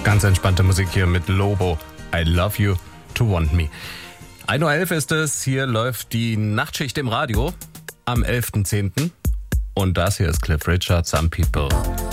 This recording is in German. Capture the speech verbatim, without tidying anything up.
Ganz entspannte Musik hier mit Lobo. I love you to want me. ein Uhr elf ist es. Hier läuft die Nachtschicht im Radio am elften zehnten Und das hier ist Cliff Richard, Some People.